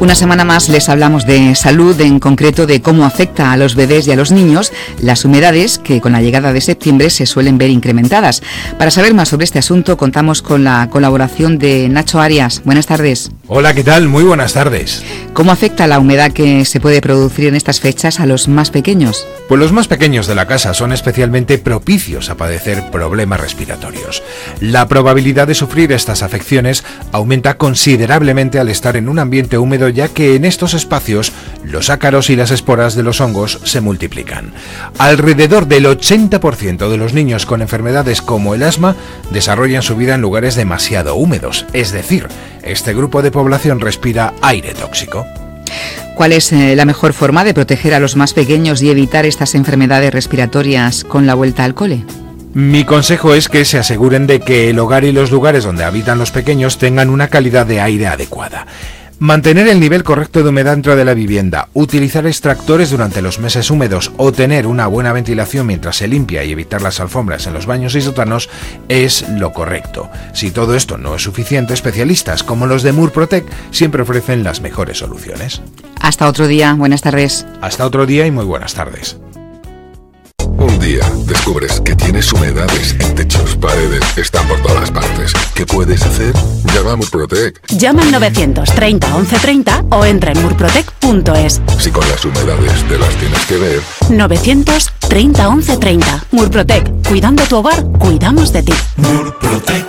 Una semana más les hablamos de salud, en concreto de cómo afecta a los bebés y a los niños las humedades que con la llegada de septiembre se suelen ver incrementadas. Para saber más sobre este asunto contamos con la colaboración de Nacho Arias. Buenas tardes. Hola, ¿qué tal? Muy buenas tardes. ¿Cómo afecta la humedad que se puede producir en estas fechas a los más pequeños? Pues los más pequeños de la casa son especialmente propicios a padecer problemas respiratorios. La probabilidad de sufrir estas afecciones aumenta considerablemente al estar en un ambiente húmedo, ya que en estos espacios los ácaros y las esporas de los hongos se multiplican. Alrededor del 80% de los niños con enfermedades como el asma desarrollan su vida en lugares demasiado húmedos, es decir, este grupo de población respira aire tóxico. ¿Cuál es la mejor forma de proteger a los más pequeños y evitar estas enfermedades respiratorias con la vuelta al cole? Mi consejo es que se aseguren de que el hogar y los lugares donde habitan los pequeños tengan una calidad de aire adecuada. Mantener el nivel correcto de humedad dentro de la vivienda, utilizar extractores durante los meses húmedos o tener una buena ventilación mientras se limpia y evitar las alfombras en los baños y sótanos es lo correcto. Si todo esto no es suficiente, especialistas como los de Murprotec siempre ofrecen las mejores soluciones. Hasta otro día, buenas tardes. Hasta otro día y muy buenas tardes. Un día descubres que tienes humedades en techos, paredes, están por todas partes. ¿Qué puedes hacer? Llama a Murprotec. Llama al 930 1130 o entra en murprotec.es. Si con las humedades te las tienes que ver. 930 1130. Murprotec. Cuidando tu hogar, cuidamos de ti. Murprotec.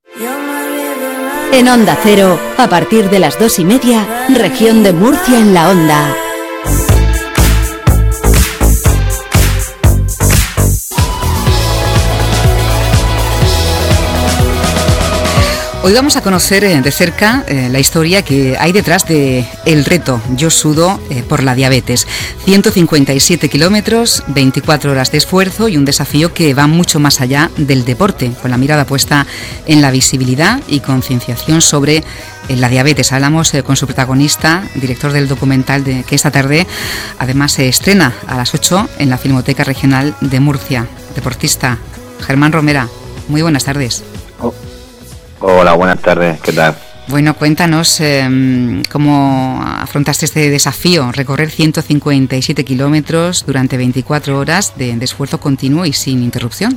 En Onda Cero, a partir de las 2:30, región de Murcia en la Onda. Hoy vamos a conocer de cerca la historia que hay detrás de el reto Yo Sudo por la diabetes. 157 kilómetros, 24 horas de esfuerzo y un desafío que va mucho más allá del deporte, con la mirada puesta en la visibilidad y concienciación sobre la diabetes. Hablamos con su protagonista, director del documental que esta tarde además se estrena a las 8 en la Filmoteca Regional de Murcia. Deportista Germán Romera, muy buenas tardes. Hola, buenas tardes, ¿qué tal? Bueno, cuéntanos cómo afrontaste este desafío, recorrer 157 kilómetros durante 24 horas de esfuerzo continuo y sin interrupción.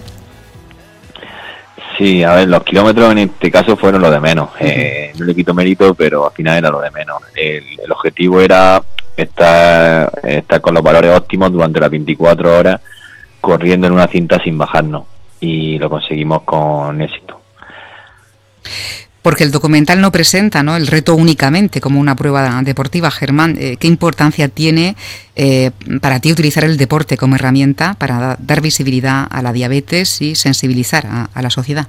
Sí, a ver, los kilómetros en este caso fueron lo de menos. No le quito mérito, pero al final era lo de menos. El objetivo era estar con los valores óptimos durante las 24 horas, corriendo en una cinta sin bajarnos, y lo conseguimos con éxito. Porque el documental no presenta, ¿no?, el reto únicamente como una prueba deportiva. Germán, ¿qué importancia tiene para ti utilizar el deporte como herramienta para dar visibilidad a la diabetes y sensibilizar a la sociedad?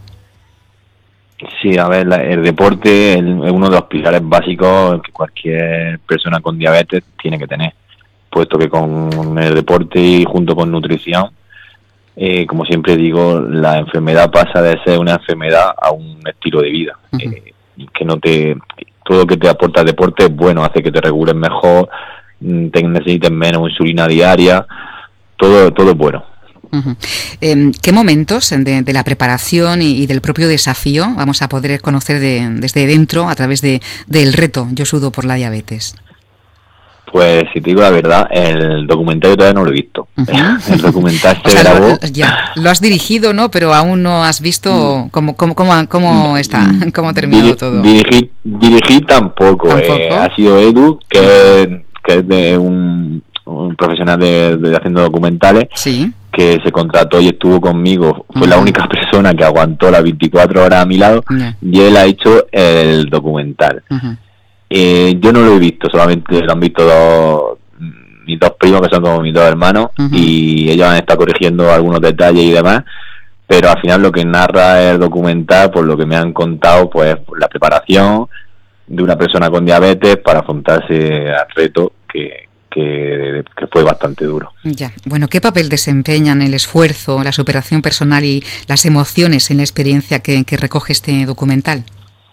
Sí, a ver, el deporte es uno de los pilares básicos que cualquier persona con diabetes tiene que tener, puesto que con el deporte y junto con nutrición, como siempre digo, la enfermedad pasa de ser una enfermedad a un estilo de vida. Que todo lo que te aporta el deporte es bueno, hace que te regules mejor, te necesites menos insulina diaria, todo es bueno. ¿Qué momentos de la preparación y del propio desafío vamos a poder conocer desde dentro a través del reto Yo Sudo por la diabetes? Pues si te digo la verdad, el documental yo todavía no lo he visto. El documental se grabó. Lo has dirigido, ¿no? Pero aún no has visto cómo está, cómo ha terminado todo. Dirigí tampoco. Ha sido Edu, que es de un profesional de haciendo documentales, sí, que se contrató y estuvo conmigo. Fue la única persona que aguantó las 24 horas a mi lado, y él ha hecho el documental. Yo no lo he visto, solamente lo han visto mis dos primos, que son como mis dos hermanos, y ellos han estado corrigiendo algunos detalles y demás, pero al final lo que narra el documental, por lo que me han contado, pues la preparación de una persona con diabetes para afrontarse al reto que fue bastante duro. Ya, bueno, ¿qué papel desempeñan el esfuerzo, la superación personal y las emociones en la experiencia que recoge este documental?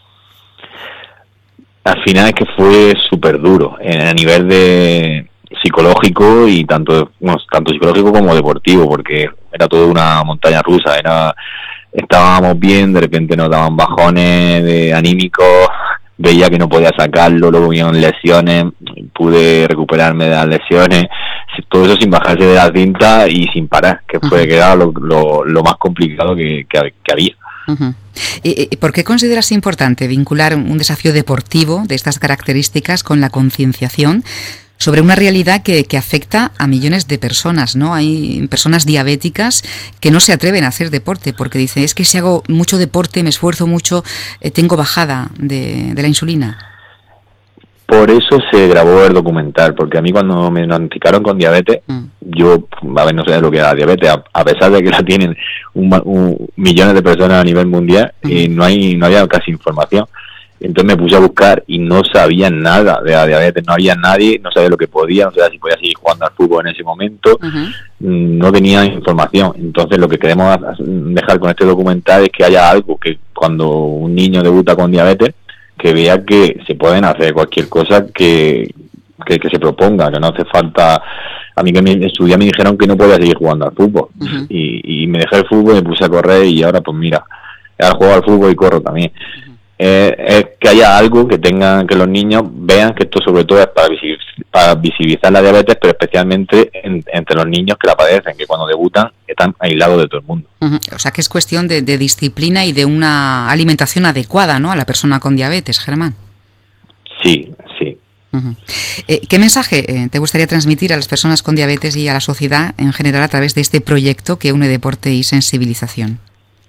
Al final es que fue súper duro a nivel de psicológico, y tanto psicológico como deportivo, porque era toda una montaña rusa. Estábamos bien, de repente nos daban bajones de anímicos, veía que no podía sacarlo, luego vinieron lesiones, pude recuperarme de las lesiones, todo eso sin bajarse de la cinta y sin parar, que fue que era lo más complicado que había. ¿Por qué consideras importante vincular un desafío deportivo de estas características con la concienciación sobre una realidad que afecta a millones de personas, ¿no? Hay personas diabéticas que no se atreven a hacer deporte porque dicen, es que si hago mucho deporte, me esfuerzo mucho, tengo bajada de la insulina. Por eso se grabó el documental, porque a mí cuando me diagnosticaron con diabetes, yo, no sé lo que era la diabetes, a pesar de que la tienen millones de personas a nivel mundial, no había casi información. Entonces me puse a buscar y no sabía nada de la diabetes, no había nadie, no sabía lo que podía, no sabía si podía seguir jugando al fútbol en ese momento, no tenía información. Entonces lo que queremos dejar con este documental es que haya algo, que cuando un niño debuta con diabetes, que vea que se pueden hacer cualquier cosa que se proponga, que no hace falta. A mí que en su día me dijeron que no podía seguir jugando al fútbol, y me dejé el fútbol, me puse a correr y ahora pues mira, ahora juego al fútbol y corro también. Es que haya algo que los niños vean que esto sobre todo es para visibilizar la diabetes, pero especialmente entre los niños que la padecen, que cuando debutan están aislados de todo el mundo. O sea que es cuestión de disciplina y de una alimentación adecuada, ¿no?, a la persona con diabetes, Germán. Sí. ¿Qué mensaje te gustaría transmitir a las personas con diabetes y a la sociedad en general a través de este proyecto que une deporte y sensibilización?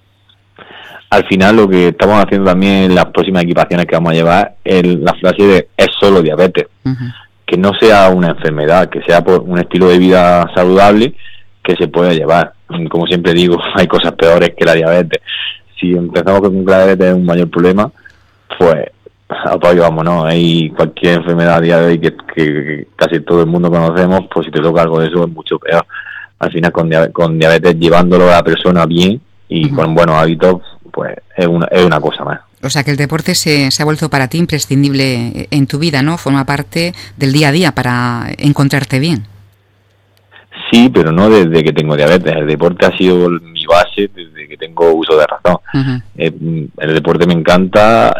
Al final lo que estamos haciendo también en las próximas equipaciones que vamos a llevar es la frase de es solo diabetes, que no sea una enfermedad, que sea por un estilo de vida saludable que se puede llevar. Como siempre digo, hay cosas peores que la diabetes. Si empezamos con la diabetes es un mayor problema, pues apague, vámonos. Hay cualquier enfermedad a día de hoy que casi todo el mundo conocemos, pues si te toca algo de eso es mucho peor. Al final con diabetes, llevándolo a la persona bien y con buenos hábitos, pues es una cosa más. O sea que el deporte se ha vuelto para ti imprescindible en tu vida, ¿no? Forma parte del día a día para encontrarte bien. Sí, pero no desde que tengo diabetes. El deporte ha sido mi base desde que tengo uso de razón. El deporte me encanta.